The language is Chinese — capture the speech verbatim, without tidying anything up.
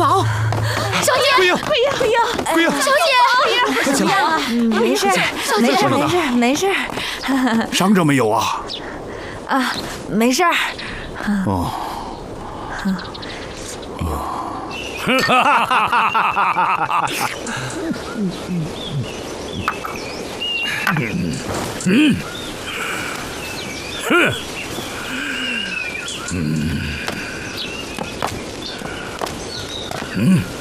跑！ 小姐， 桂英， 桂英，桂英， 桂英， 小姐， 快起来！ 没事，没事，没事，没事。 伤着没有啊？ 啊，没事。 哦。 哈哈哈哈哈！嗯嗯，哼，嗯嗯。